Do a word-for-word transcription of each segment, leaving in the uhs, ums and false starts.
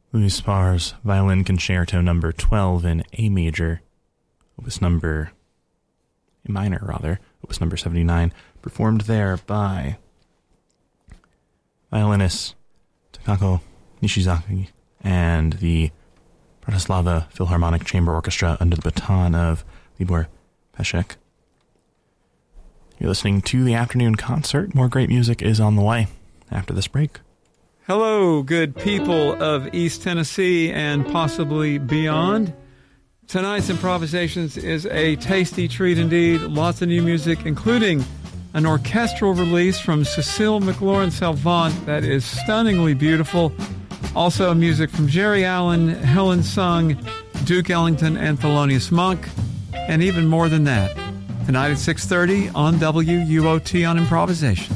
Louis Spar's Violin Concerto number twelve in A major, opus number, A minor rather, opus number seventy-nine, performed there by violinist Takako Nishizaki and the Bratislava Philharmonic Chamber Orchestra under the baton of Libor Peszek. You're listening to the afternoon concert. More great music is on the way after this break. Hello, good people of East Tennessee and possibly beyond. Tonight's Improvisations is a tasty treat indeed. Lots of new music, including an orchestral release from Cecile McLaurin-Salvant that is stunningly beautiful. Also music from Jerry Allen, Helen Sung, Duke Ellington, and Thelonious Monk, and even more than that. Tonight at six thirty on W U O T on Improvisations.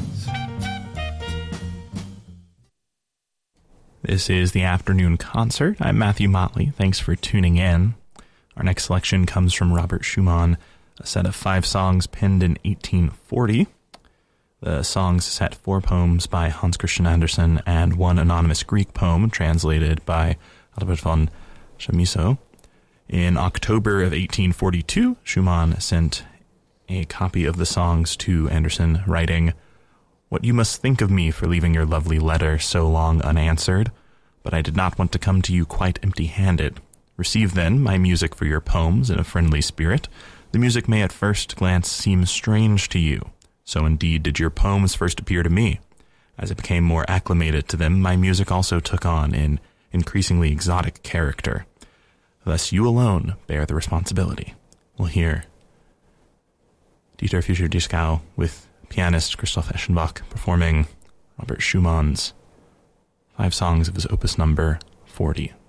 This is the afternoon concert. I'm Matthew Motley. Thanks for tuning in. Our next selection comes from Robert Schumann, a set of five songs penned in eighteen forty. The songs set four poems by Hans Christian Andersen and one anonymous Greek poem translated by Albert von Chamisso. In October of eighteen forty-two, Schumann sent a copy of the songs to Andersen, writing, "What you must think of me for leaving your lovely letter so long unanswered, but I did not want to come to you quite empty-handed. Receive, then, my music for your poems in a friendly spirit. The music may at first glance seem strange to you. So indeed did your poems first appear to me. As I became more acclimated to them, my music also took on an increasingly exotic character. Thus you alone bear the responsibility." We'll hear Dieter Fischer-Dieskau with pianist Christoph Eschenbach performing Robert Schumann's five songs of his opus number forty.